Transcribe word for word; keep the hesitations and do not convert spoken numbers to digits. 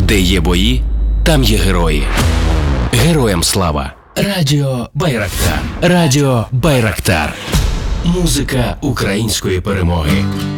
Де є бої, там є герої. Героям слава. Радіо Байрактар. Радіо Байрактар. Музика української перемоги.